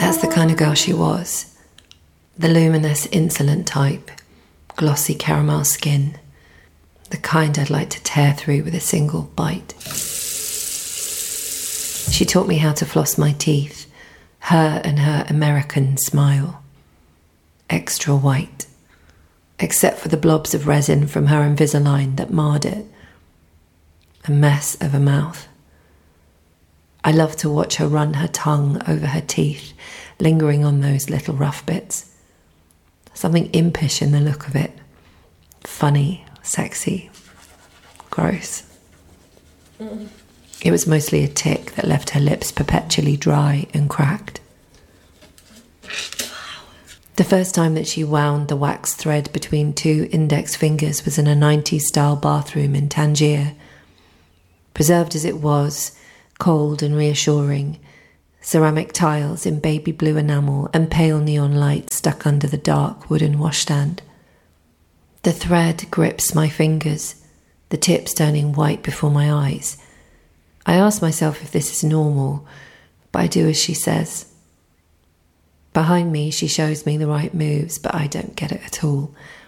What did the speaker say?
That's the kind of girl she was. The luminous, insolent type, glossy caramel skin, the kind I'd like to tear through with a single bite. She taught me how to floss my teeth, her and her American smile. Extra white, except for the blobs of resin from her Invisalign that marred it. A mess of a mouth. I loved to watch her run her tongue over her teeth, lingering on those little rough bits. Something impish in the look of it. Funny, sexy, gross. It was mostly a tic that left her lips perpetually dry and cracked. The first time that she wound the wax thread between two index fingers was in a 90s-style bathroom in Tangier. Preserved as it was, cold and reassuring, ceramic tiles in baby blue enamel and pale neon lights stuck under the dark wooden washstand. The thread grips my fingers, the tips turning white before my eyes. I ask myself if this is normal, but I do as she says. Behind me, she shows me the right moves, but I don't get it at all.